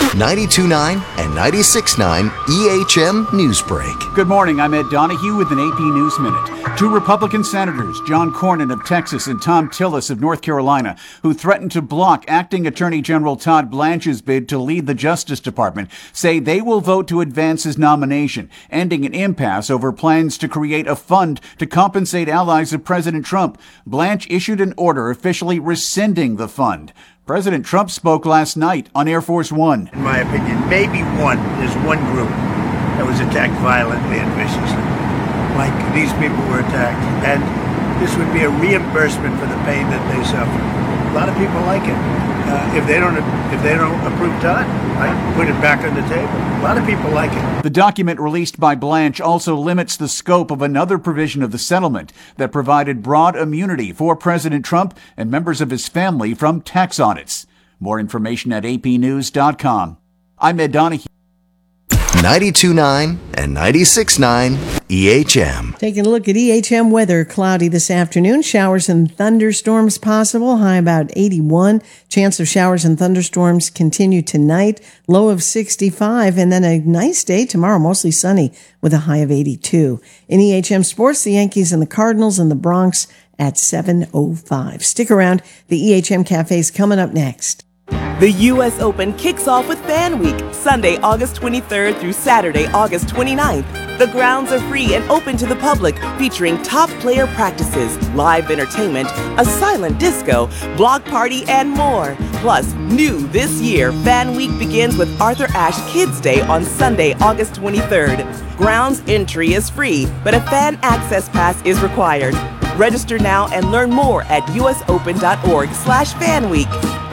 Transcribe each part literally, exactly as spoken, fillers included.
ninety-two point nine and ninety-six point nine E H M Newsbreak. Good morning, I'm Ed Donahue with an A P News Minute. Two Republican senators, John Cornyn of Texas and Tom Tillis of North Carolina, who threatened to block Acting Attorney General Todd Blanche's bid to lead the Justice Department, say they will vote to advance his nomination, ending an impasse over plans to create a fund to compensate allies of President Trump. Blanche issued an order officially rescinding the fund. President Trump spoke last night on Air Force One. In my opinion, maybe one, there's one group that was attacked violently and viciously, like these people were attacked. And this would be a reimbursement for the pain that they suffered. A lot of people like it. Uh, if they don't, if they don't approve Todd, I put it back on the table. A lot of people like it. The document released by Blanche also limits the scope of another provision of the settlement that provided broad immunity for President Trump and members of his family from tax audits. More information at A P news dot com. I'm Ed Donahue. ninety-two point nine and ninety-six point nine E H M. Taking a look at E H M weather. Cloudy this afternoon. Showers and thunderstorms possible. High about eighty-one. Chance of showers and thunderstorms continue tonight. Low of sixty-five. And then a nice day tomorrow. Mostly sunny with a high of eighty-two. In E H M sports, the Yankees and the Cardinals in the Bronx at seven oh five. Stick around. The E H M Cafe is coming up next. The U S Open kicks off with Fan Week, Sunday, August twenty-third through Saturday, August twenty-ninth. The grounds are free and open to the public, featuring top player practices, live entertainment, a silent disco, block party, and more. Plus, new this year, Fan Week begins with Arthur Ashe Kids Day on Sunday, August twenty-third. Grounds entry is free, but a fan access pass is required. Register now and learn more at usopen.org slash fanweek.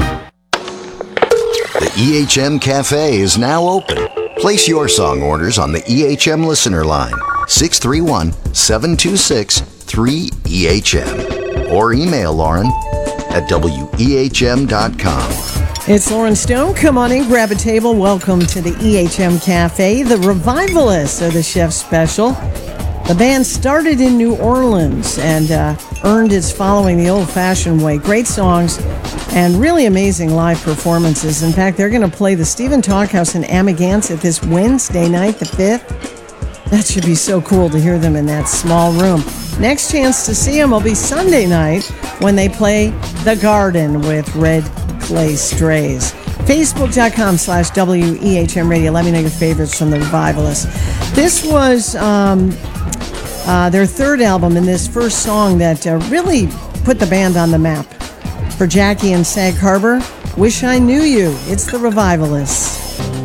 The E H M Cafe is now open. Place your song orders on the E H M listener line, six three one, seven two six, three E H M. Or email Lauren at W E H M dot com. It's Lauren Stone. Come on in, grab a table. Welcome to the E H M Cafe. The Revivalists are the chef special. The band started in New Orleans and uh, earned its following the old-fashioned way. Great songs and really amazing live performances. In fact, they're going to play the Stephen Talkhouse in Amagansett this Wednesday night, the fifth. That should be so cool to hear them in that small room. Next chance to see them will be Sunday night when they play The Garden with Red Clay Strays. Facebook.com slash WEHM Radio. Let me know your favorites from the Revivalists. This was um, uh, their third album and this first song that uh, really put the band on the map. For Jackie and Sag Harbor, Wish I Knew You. It's the Revivalists.